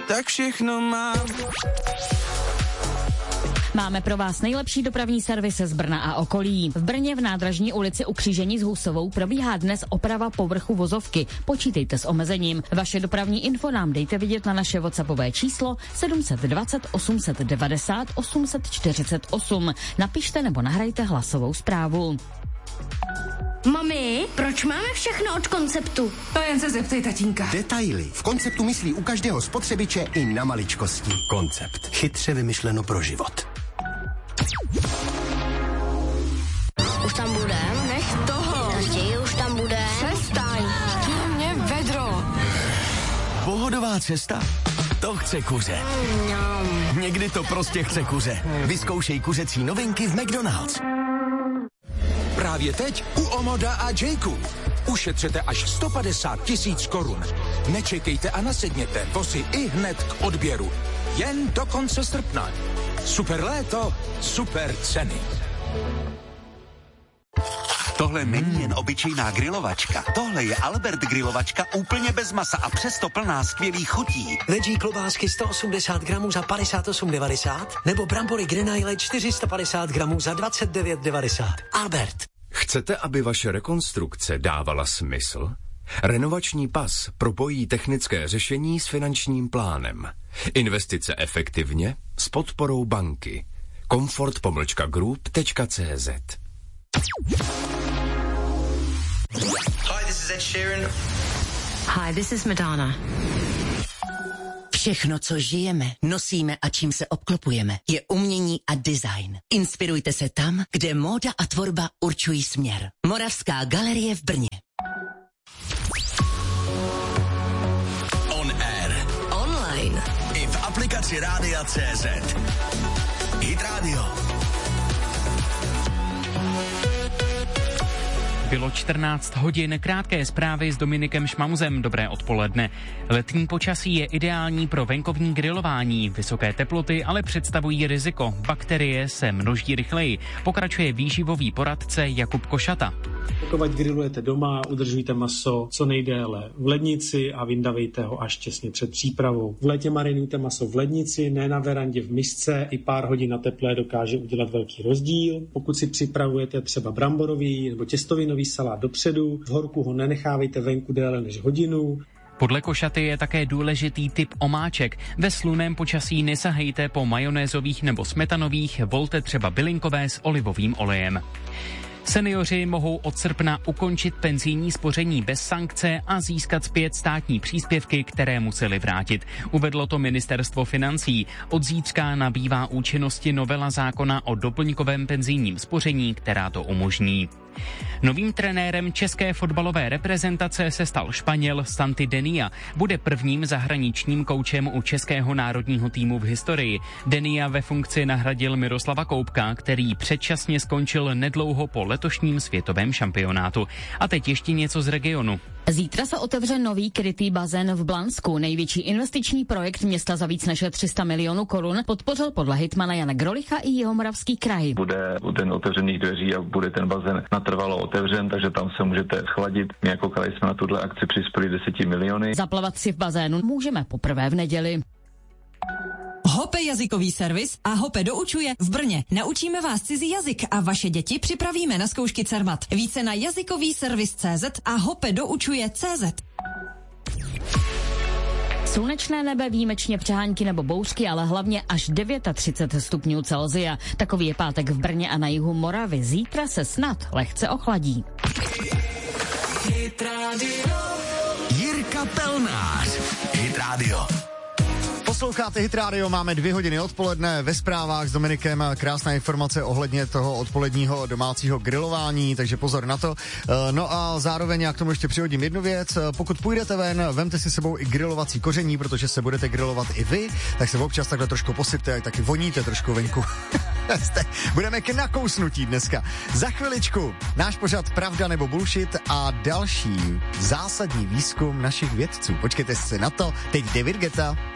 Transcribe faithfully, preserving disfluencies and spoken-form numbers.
tak všechno mám. Máme pro vás nejlepší dopravní servisy z Brna a okolí. V Brně v Nádražní ulici u křížení s Husovou probíhá dnes oprava povrchu vozovky. Počítejte s omezením. Vaše dopravní info nám dejte vidět na naše WhatsAppové číslo sedm dva nula osm devět nula osm čtyři osm. Napište nebo nahrajte hlasovou zprávu. Mami, proč máme všechno od Konceptu? To jen se zeptej tatínka. Detaily. V Konceptu myslí u každého spotřebiče i na maličkosti. Koncept. Chytře vymyšleno pro život. Už tam budem? Nech toho. Raději už tam budem. Přestaň. Dej mě vedro. Pohodová cesta? To chce kuře. Mm, Někdy to prostě chce kuře. Vyzkoušej kuřecí novinky v McDonald's. Právě teď u Omoda a Jayku. Ušetřete až sto padesát tisíc korun. Nečekejte a nasedněte, vozy i hned k odběru. Jen do konce srpna. Super léto, super ceny. Tohle není jen obyčejná grilovačka. Tohle je Albert grilovačka úplně bez masa a přesto plná skvělých chutí. Veggie klobásky sto osmdesát gramů za padesát osm devadesát nebo brambory Grenaille čtyři sta padesát gramů za dvacet devět devadesát. Albert. Chcete, aby vaše rekonstrukce dávala smysl? Renovační pas propojí technické řešení s finančním plánem. Investice efektivně s podporou banky. Comfort pomlčka group tečka cé zet. Hi, this is Ed Sheeran. Hi, this is Madonna. Všechno, co žijeme, nosíme a čím se obklopujeme, je umění a design. Inspirujte se tam, kde móda a tvorba určují směr. Moravská galerie v Brně. On air. Online. I v aplikaci Rádia C Z. Hit Radio. Bylo čtrnáct hodin, krátké zprávy s Dominikem Šmauzem. Dobré odpoledne. Letní počasí je ideální pro venkovní grilování. Vysoké teploty ale představují riziko. Bakterie se množí rychleji. Pokračuje výživový poradce Jakub Košata. Pokud grilujete doma, udržujte maso co nejdéle v lednici a vyndavejte ho až těsně před přípravou. V létě marinujte maso v lednici, ne na verandě v misce, i pár hodin na teplé dokáže udělat velký rozdíl. Pokud si připravujete třeba bramborový nebo těstovinový salát dopředu, v horku ho nenechávejte venku déle než hodinu. Podle Košaty je také důležitý typ omáček. Ve slunném počasí nesahejte po majonézových nebo smetanových, volte třeba bylinkové s olivovým olejem. Seniori mohou od srpna ukončit penzijní spoření bez sankce a získat zpět státní příspěvky, které museli vrátit. Uvedlo to ministerstvo financí. Od zítřka nabývá účinnosti novela zákona o doplňkovém penzijním spoření, která to umožní. Novým trenérem české fotbalové reprezentace se stal Španěl Santi Denia. Bude prvním zahraničním koučem u českého národního týmu v historii. Denia ve funkci nahradil Miroslava Koubka, který předčasně skončil nedlouho po letošním světovém šampionátu. A teď ještě něco z regionu. Zítra se otevře nový krytý bazén v Blansku. Největší investiční projekt města za víc než tři sta milionů korun podpořil podle hejtmana Jana Grolicha i Jihomoravský kraj. Bude ten otevřených dveří a bude ten bazén natrvalo otevřen, takže tam se můžete schladit. My jako kraj jsme na tuhle akci přispěli deseti miliony. Zaplavat si v bazénu můžeme poprvé v neděli. Hope jazykový servis a Hope doučuje v Brně. Naučíme vás cizí jazyk a vaše děti připravíme na zkoušky Cermat. Více na jazykový servis tečka cé zet a Hope doučuje tečka cé zet. Slunečné nebe, výjimečně přehánky nebo bouřky, ale hlavně až třicet devět stupňů Celsia. Takový je pátek v Brně a na jihu Moravy. Zítra se snad lehce ochladí. Hit Radio. Jirka Pelnář. Hit Radio. Posloucháte Hit Radio, máme dvě hodiny odpoledne ve zprávách s Dominikem. Krásná informace ohledně toho odpoledního domácího grilování, takže pozor na to. No a zároveň já k tomu ještě přihodím jednu věc. Pokud půjdete ven, vemte si sebou i grilovací koření, protože se budete grilovat i vy, tak se občas takhle trošku posypte a taky voníte trošku venku. Budeme k nakousnutí dneska. Za chviličku náš pořad Pravda nebo bullshit a další zásadní výzkum našich vědců. Počkejte si na to, teď David Guetta.